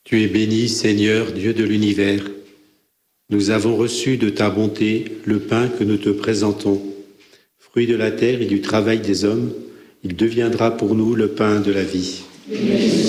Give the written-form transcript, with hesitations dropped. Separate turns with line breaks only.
Tu es béni, Seigneur, Dieu de l'univers. Nous avons reçu de ta bonté le pain que nous te présentons. Fruit de la terre et du travail des hommes, il deviendra pour nous le pain de la vie.